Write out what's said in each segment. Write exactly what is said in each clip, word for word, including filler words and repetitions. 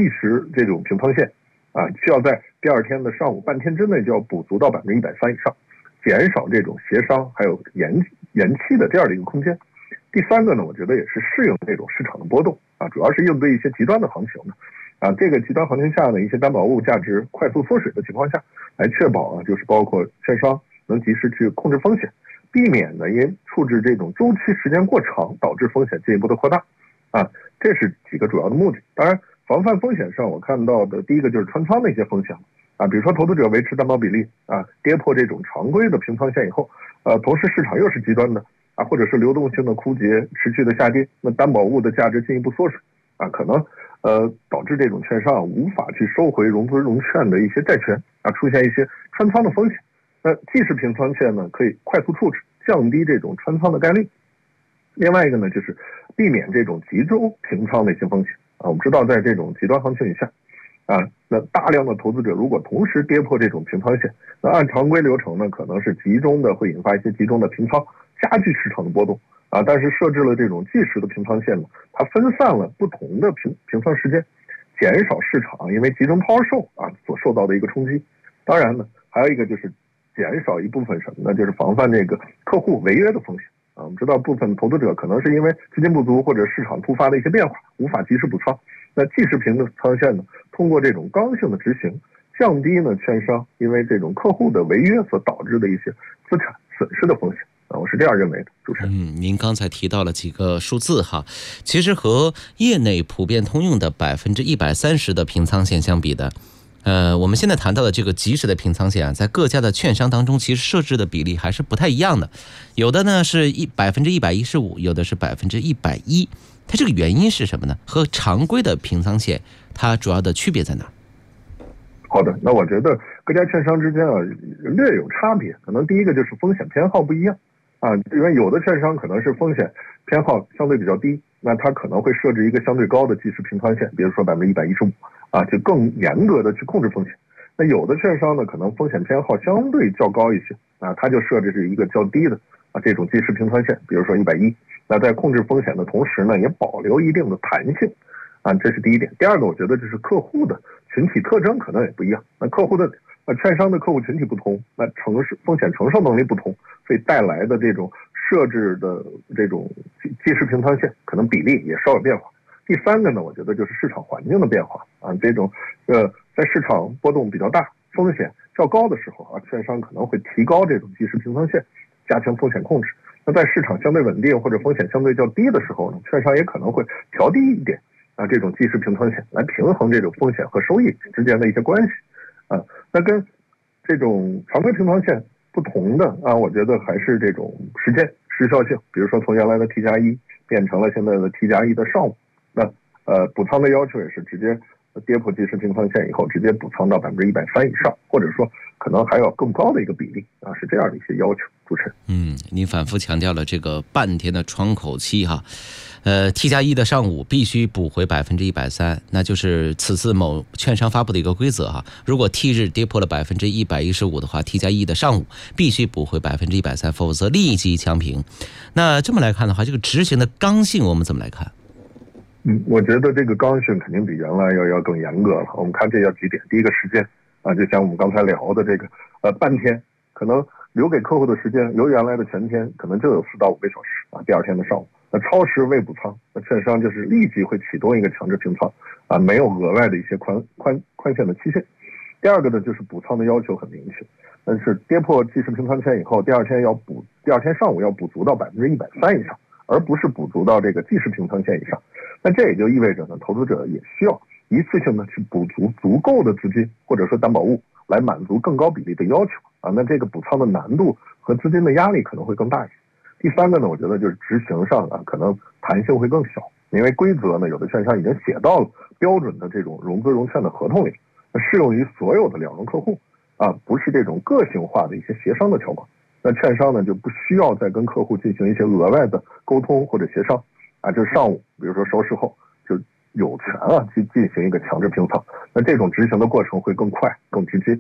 计时这种平仓线啊，需要在第二天的上午半天之内就要补足到百分之一百三以上，减少这种协商还有延延期的这样的一个空间。第三个呢，我觉得也是适应这种市场的波动啊，主要是应对一些极端的行情的啊，这个极端行情下呢，一些担保物价值快速缩水的情况下，来确保啊，就是包括券商能及时去控制风险，避免呢因处置这种周期时间过长导致风险进一步的扩大啊，这是几个主要的目的。当然，防范风险上，我看到的第一个就是穿仓的一些风险啊，比如说投资者维持担保比例啊，跌破这种常规的平仓线以后，呃，同时市场又是极端的啊，或者是流动性的枯竭持续的下跌，那担保物的价值进一步缩水啊，可能呃导致这种券商无法去收回融资融券的一些债权啊，出现一些穿仓的风险。那即时平仓线呢，可以快速处置，降低这种穿仓的概率。另外一个呢，就是避免这种集中平仓的一些风险啊。我们知道，在这种极端行情以下啊，那大量的投资者如果同时跌破这种平仓线，那按常规流程呢，可能是集中的会引发一些集中的平仓，加剧市场的波动啊。但是设置了这种即时的平仓线呢，它分散了不同的平平仓时间，减少市场因为集中抛售啊所受到的一个冲击。当然呢，还有一个就是减少一部分什么呢？就是防范这个客户违约的风险啊。我们知道部分投资者可能是因为资金不足或者市场突发的一些变化，无法及时补仓。那即时平仓线呢，通过这种刚性的执行，降低呢券商因为这种客户的违约所导致的一些资产损失的风险啊。我是这样认为的，主持人。 嗯，您刚才提到了几个数字哈，其实和业内普遍通用的百分之一百三十的平仓线相比的。呃，我们现在谈到的这个即时的平仓线啊，在各家的券商当中，其实设置的比例还是不太一样的。有的呢是一百分之一百一十五，有的是百分之一百一。它这个原因是什么呢？和常规的平仓线，它主要的区别在哪？ 好的，那我觉得各家券商之间啊略有差别，可能第一个就是风险偏好不一样啊，因为有的券商可能是风险偏好相对比较低，那它可能会设置一个相对高的即时平仓线，比如说百分之一百一十五。啊，就更严格的去控制风险。那有的券商呢，可能风险偏好相对较高一些啊，它就设置是一个较低的啊这种即时平仓线，比如说一百一。那在控制风险的同时呢，也保留一定的弹性啊，这是第一点。第二个，我觉得就是客户的群体特征可能也不一样。那客户的呃券商的客户群体不同，那承受风险承受能力不同，所以带来的这种设置的这种即时平仓线可能比例也稍有变化。第三个呢，我觉得就是市场环境的变化啊，这种呃，在市场波动比较大、风险较高的时候啊，券商可能会提高这种即时平仓线，加强风险控制。那在市场相对稳定或者风险相对较低的时候呢，券商也可能会调低一点啊这种即时平仓线，来平衡这种风险和收益之间的一些关系啊。那跟这种常规平仓线不同的啊，我觉得还是这种时间时效性，比如说从原来的 T 加一变成了现在的 T 加一的上午。那呃，补仓的要求也是直接跌破即时平仓线以后，直接补仓到百分之一百三以上，或者说可能还要更高的一个比例啊，是这样的一些要求。主持人， 嗯，您反复强调了这个半天的窗口期哈，呃 ，T 加一的上午必须补回百分之一百三，那就是此次某券商发布的一个规则哈。如果 T 日跌破了百分之一百一十五的话 ，T 加一的上午必须补回百分之一百三，否则立即强平。那这么来看的话，这个执行的刚性我们怎么来看？ 嗯，我觉得这个刚性肯定比原来要要更严格了。我们看这要几点，第一个时间啊，就像我们刚才聊的这个呃半天，可能留给客户的时间由原来的全天可能就有四到五个小时啊，第二天的上午。那超时未补仓，那券商就是立即会启动一个强制平仓啊，没有额外的一些宽宽宽限的期限。第二个呢，就是补仓的要求很明确，但是跌破即时平仓线以后，第二天要补，第二天上午要补足到百分之一百三以上，而不是补足到这个即时平仓线以上。那这也就意味着呢，投资者也需要一次性的去补足足够的资金或者说担保物，来满足更高比例的要求啊。那这个补仓的难度和资金的压力可能会更大一些。第三个呢，我觉得就是执行上啊，可能弹性会更小，因为规则呢，有的券商已经写到了标准的这种融资融券的合同里，那适用于所有的两融客户啊，不是这种个性化的一些协商的条款。那券商呢就不需要再跟客户进行一些额外的沟通或者协商啊，就是上午比如说收市后就有权啊去进行一个强制平仓，那这种执行的过程会更快更直接。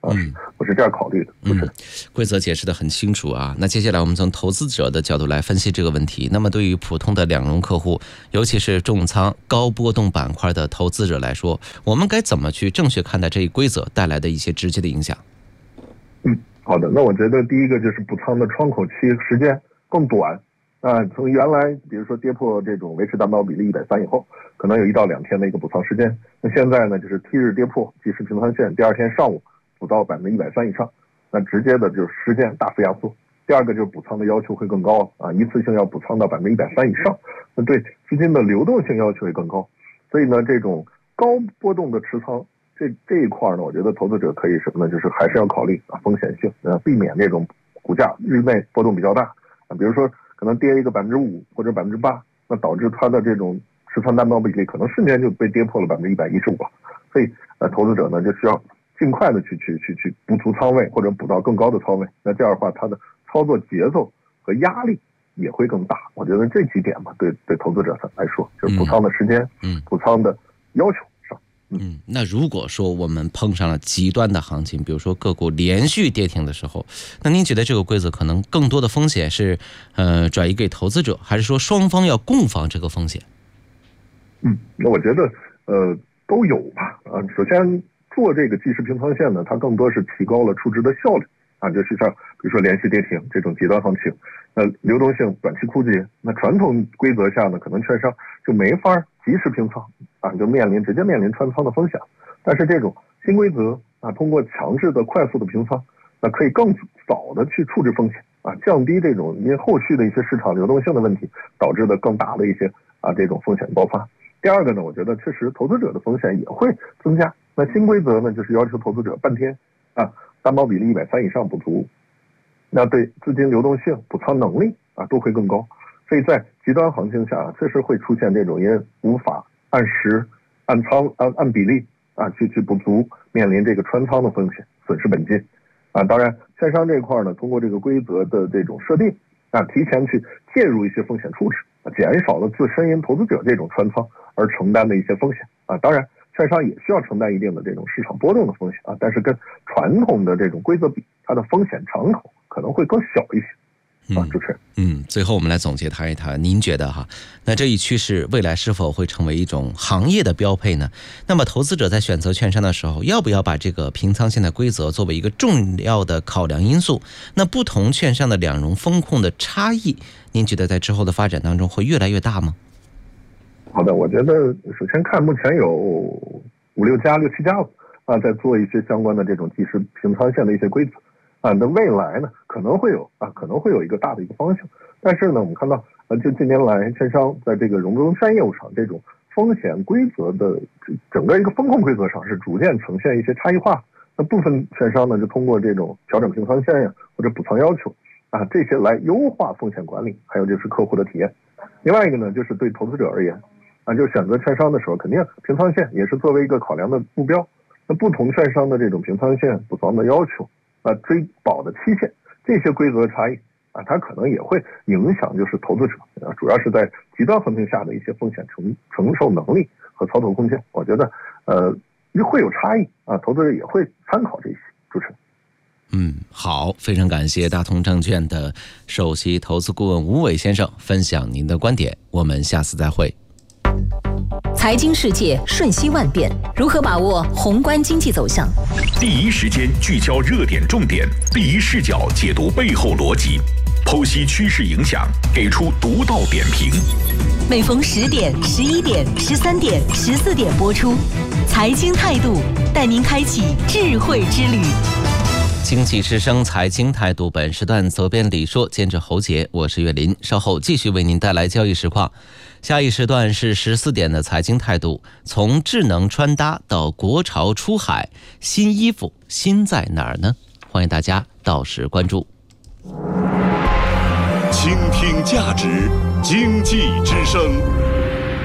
啊，嗯、我是这样考虑的。 嗯，规则解释得很清楚啊。那接下来我们从投资者的角度来分析这个问题。那么对于普通的两融客户，尤其是重仓高波动板块的投资者来说，我们该怎么去正确看待这一规则带来的一些直接的影响？ 嗯，好的。那我觉得第一个就是补仓的窗口期时间更短啊，从原来比如说跌破这种维持担保比例一百三以后，可能有一到两天的一个补仓时间。那现在呢，就是 T 日跌破即时平仓线，第二天上午补到百分之一百三以上，那直接的就是时间大幅压缩。第二个就是补仓的要求会更高啊，一次性要补仓到百分之一百三以上，那对资金的流动性要求也更高。所以呢，这种高波动的持仓。这这一块呢，我觉得投资者可以什么呢？就是还是要考虑啊风险性，呃，避免这种股价日内波动比较大啊，比如说可能跌一个百分之五或者百分之八，那导致它的这种持仓担保比例可能瞬间就被跌破了百分之一百一十五，所以呃，投资者呢就需要尽快的去去去去补足仓位或者补到更高的仓位，那这样的话，它的操作节奏和压力也会更大。我觉得这几点吧，对对投资者来说，就是补仓的时间，嗯，补仓的要求。 嗯，那如果说我们碰上了极端的行情，比如说个股连续跌停的时候，那您觉得这个规则可能更多的风险是呃转移给投资者，还是说双方要共防这个风险？ 嗯，那我觉得呃都有吧。啊，首先做这个即时平仓线呢，它更多是提高了出值的效率啊，就是像比如说连续跌停这种极端行情，那流动性短期枯竭，那传统规则下呢，可能券商就没法及时平仓啊，就面临直接面临穿仓的风险。但是这种新规则啊，通过强制的快速的平仓，那可以更早的去处置风险啊，降低这种因为后续的一些市场流动性的问题导致的更大的一些啊这种风险爆发。第二个呢，我觉得确实投资者的风险也会增加。那新规则呢，就是要求投资者半天啊担保比例一百三以上补足，那对资金流动性、补仓能力啊都会更高。所以在极端行情下，确实会出现这种因为无法按时、按仓、按按比例啊去去补足，面临这个穿仓的风险，损失本金啊。当然，券商这一块呢，通过这个规则的这种设定啊，提前去介入一些风险处置，啊，减少了自身因投资者这种穿仓而承担的一些风险啊。当然，券商也需要承担一定的这种市场波动的风险啊，但是跟传统的这种规则比，它的风险敞口可能会更小一些。啊，主持人， 嗯，最后我们来总结谈一谈，您觉得哈，那这一趋势未来是否会成为一种行业的标配呢？那么投资者在选择券商的时候，要不要把这个平仓线的规则作为一个重要的考量因素？那不同券商的两融风控的差异，您觉得在之后的发展当中会越来越大吗？ 好的，我觉得首先看目前有五六家、六七家啊，在做一些相关的这种即时平仓线的一些规则。啊，那未来呢，可能会有啊，可能会有一个大的一个方向，但是呢，我们看到，呃，就近年来券商在这个融资融券业务上，这种风险规则的整个一个风控规则上是逐渐呈现一些差异化。那部分券商呢，就通过这种调整平仓线呀，或者补仓要求啊，这些来优化风险管理，还有就是客户的体验。另外一个呢，就是对投资者而言，啊，就选择券商的时候，肯定平仓线也是作为一个考量的目标。那不同券商的这种平仓线补仓的要求。啊，追保的期限，这些规则差异啊，它可能也会影响就是投资者啊，主要是在极端行情下的一些风险承承受能力和操作空间。我觉得呃会有差异啊，投资者也会参考这些。主持人， 嗯，好，非常感谢大同证券的首席投资顾问吴伟先生分享您的观点，我们下次再会。 财经世界瞬息万变，如何把握宏观经济走向？ 第一时间聚焦热点重点，第一视角解读背后逻辑，剖析趋势影响，给出独到点评。 每逢十点、十一点、十三点、十四点播出，财经态度带您开启智慧之旅。 经济之声财经态度，本时段责编李硕，监制侯杰，我是岳林，稍后继续为您带来交易实况。下一时段是十四点的财经态度，从智能穿搭到国潮出海，新衣服新在哪儿呢？欢迎大家到时关注。 倾听价值，经济之声。